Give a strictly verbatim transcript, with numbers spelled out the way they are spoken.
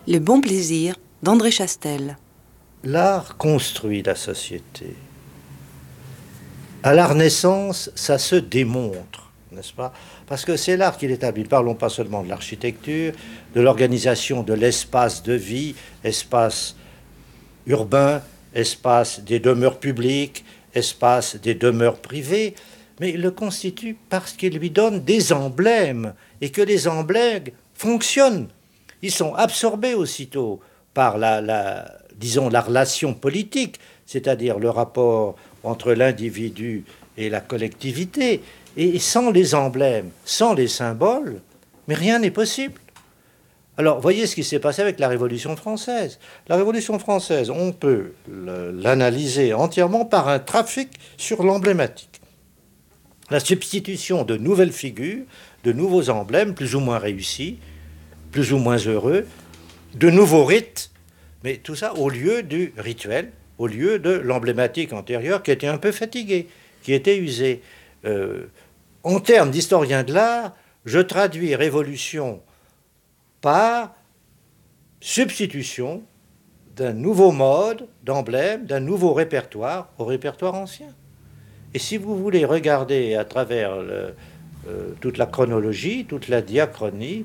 Le bon plaisir d'André Chastel. L'art construit la société. À la Renaissance, ça se démontre, n'est-ce pas? Parce que c'est l'art qui l'établit. Parlons pas seulement de l'architecture, de l'organisation de l'espace de vie, espace urbain, espace des demeures publiques, espace des demeures privées, mais il le constitue parce qu'il lui donne des emblèmes et que les emblèmes fonctionnent. Ils sont absorbés aussitôt par la, la, disons, la relation politique, c'est-à-dire le rapport entre l'individu et la collectivité. Et sans les emblèmes, sans les symboles, mais rien n'est possible. Alors, voyez ce qui s'est passé avec la Révolution française. La Révolution française, on peut l'analyser entièrement par un trafic sur l'emblématique. La substitution de nouvelles figures, de nouveaux emblèmes, plus ou moins réussis, plus ou moins heureux, de nouveaux rites, mais tout ça au lieu du rituel, au lieu de l'emblématique antérieure qui était un peu fatiguée, qui était usée. Euh, en termes d'historien de l'art, je traduis révolution par substitution d'un nouveau mode d'emblème, d'un nouveau répertoire au répertoire ancien. Et si vous voulez regarder à travers le, euh, toute la chronologie, toute la diachronie,